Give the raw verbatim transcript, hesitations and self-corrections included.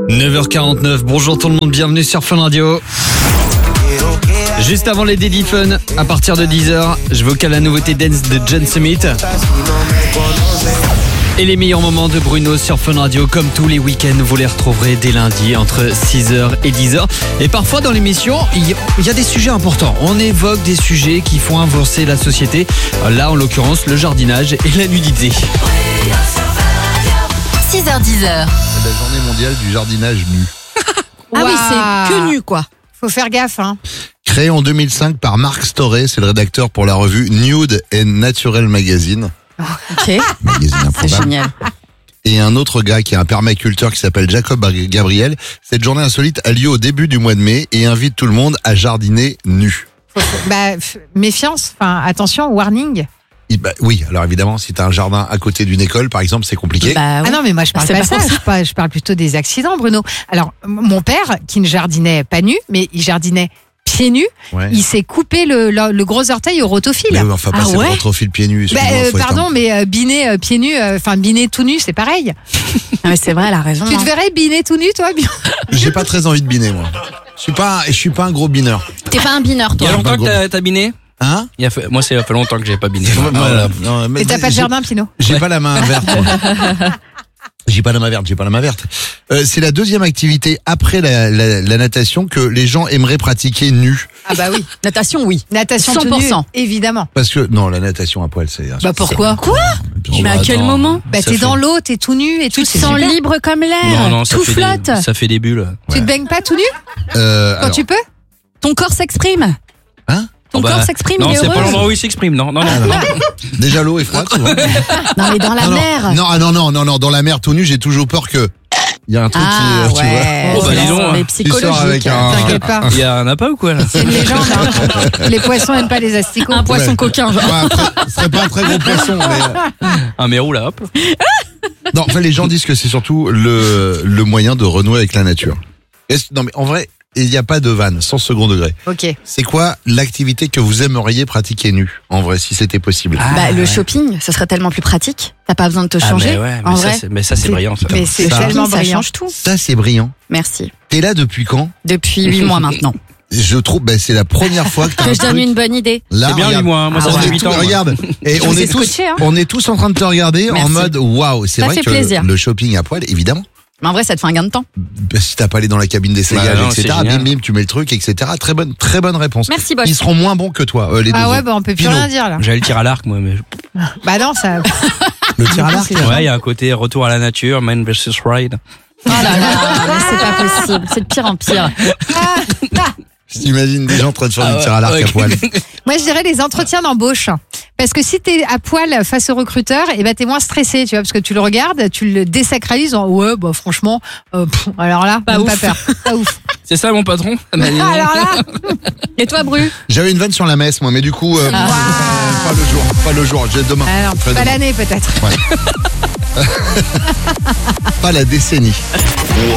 neuf heures quarante-neuf, bonjour tout le monde, bienvenue sur Fun Radio. Juste avant les Daily Fun, à partir de dix heures, je vous cale la nouveauté dance de John Summit. Et les meilleurs moments de Bruno sur Fun Radio, comme tous les week-ends, vous les retrouverez dès lundi entre six heures et dix heures. Et parfois dans l'émission, il y a des sujets importants. On évoque des sujets qui font avancer la société. Là, en l'occurrence, le jardinage et la nudité. six heures dix heures. C'est la journée mondiale du jardinage nu. Ah oui, c'est que Waouh. nu, quoi. Faut faire gaffe, hein. Créé en deux mille cinq par Mark Storey, c'est le rédacteur pour la revue Nude and Natural Magazine. Ok, Magazine c'est improbable. génial. Et un autre gars qui est un permaculteur qui s'appelle Jacob Gabriel. Cette journée insolite a lieu au début du mois de mai et invite tout le monde à jardiner nu. Faut- faut- bah, f- méfiance, enfin, attention, warning. Et bah, oui, alors évidemment, si t'as un jardin à côté d'une école, par exemple, c'est compliqué. Bah, oui. Ah non, mais moi, je parle C'est pas pas ça. pour ça. Je parle, je parle plutôt des accidents, Bruno. Alors, m- mon père, qui ne jardinait pas nu, mais il jardinait pieds nus, Ouais. il s'est coupé le, le, le gros orteil au rotofil. Mais oui, enfin, Ah passer ouais le retrofil pieds nus. Bah, excuse-moi, euh, faut être pardon, un- mais euh, biner euh, pieds nus, euh, enfin, biner tout nu, c'est pareil. Ah, mais c'est vrai, elle a raison. Tu te hein. verrais biner tout nu, toi, bien J'ai pas très envie de biner, moi. Je suis pas, je suis pas un gros bineur. T'es pas un bineur, Il y toi. a longtemps pas que t'as, t'as biné Hein? Il y a fait, Moi, ça fait longtemps que j'ai pas biné. Voilà. Non, mais Et t'as pas de j'ai- jardin, Pino. J'ai Ouais. pas la main verte. moi. J'ai pas la main verte, j'ai pas la main verte. Euh, c'est la deuxième activité après la, la, la natation que les gens aimeraient pratiquer nus. Ah bah oui. Natation, oui. Natation cent pour cent. tenue, évidemment. Parce que, non, la natation à poil, c'est... Bah pourquoi Quoi Bien Mais à sûr. quel attends. moment Bah Ça t'es fait- dans l'eau, t'es tout nu et tout. Tu te c'est sens super. libre comme l'air. Non, non, ça tout fait, flotte. des, ça fait des bulles. Tu te baignes pas tout nu Euh, quand alors, tu peux? Ton corps s'exprime. Hein Ton Oh bah, corps s'exprime, Non, il est c'est heureux. pas l'endroit où il s'exprime. Non, non, non. ah, non. Déjà l'eau est froide souvent. Non, mais dans la non, mer. Non, ah, non, non, non, non, dans la mer tout nu, j'ai toujours peur que... Il y a un truc Ah qui... euh, ouais. Oh, bah, dis donc, mais hein. Tu sors avec psychologique. un- T'inquiète pas. Il y en a pas ou quoi là? C'est une légende. Hein. Les poissons aiment pas les asticots. Un poisson Ouais. coquin, genre. Ouais, après, ce serait pas un très gros poisson, mais... Un mérou là, hop. Non, enfin, les gens disent que c'est surtout le, le moyen de renouer avec la nature. Est-ce- non, mais en vrai, il n'y a pas de vanne, sans second degré. Ok. C'est quoi l'activité que vous aimeriez pratiquer nu, en vrai, si c'était possible? Ah, Bah, le ouais. shopping, ce serait tellement plus pratique. T'as pas besoin de te Ah, changer. mais ouais, mais en ça, vrai. c'est, mais ça, c'est C'est- brillant. Ça. mais c'est Le Ça- shopping, tellement ça brillant. change tout. Ça, c'est brillant. Merci. T'es là depuis quand? Depuis huit mois maintenant. Je trouve, ben, c'est la première fois que t'as Que un je donne truc. une bonne idée. Là, C'est bien, regarde. lui, moi. Moi, ça On fait est huit tous- ans. moi. Regarde. Et Je on vous ai est tous, scotché, hein. on est tous en train de te regarder en Merci. mode waouh. C'est Ça vrai fait que plaisir. le shopping à poil, évidemment. Mais en vrai, ça te fait un gain de temps. Ben, si t'as pas allé dans la cabine d'essayage, Bah non, c'est et cetera. Bim, génial. bim, tu mets le truc, et cetera. Très bonne, très bonne réponse. Merci, Bosch. Ils seront moins bons que toi, euh, les deux. Ah ouais, autres. bah on peut plus Pinot. rien dire là. J'allais le tir à l'arc, moi. Mais... Bah non, ça. Le tir à l'arc. Ouais, il y a un côté retour à la nature, man versus ride. Oh là là, mais c'est pas possible. C'est de pire en pire. J'imagine des gens en train de faire Ah du ouais, tir à l'arc ouais. à poil. Moi, je dirais les entretiens d'embauche. Parce que si t'es à poil face au recruteur, et ben t'es moins stressé, tu vois, parce que tu le regardes, tu le désacralises en ouais, bah franchement, euh, pff, alors là, Pas même ouf. pas peur. Pas ouf. C'est ça, mon patron? Bah, dis donc. Alors là, Et toi, Bru? J'avais une vanne sur la messe, moi, mais du coup, euh, Ah. pas le jour, pas le jour. J'ai demain. alors, Très pas demain. l'année peut-être. Pas la décennie.